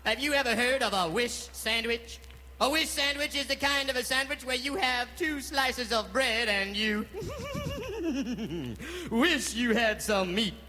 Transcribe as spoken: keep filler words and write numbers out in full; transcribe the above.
Have you ever heard of a wish sandwich? A wish sandwich is the kind of a sandwich where you have two slices of bread and you wish you had some meat.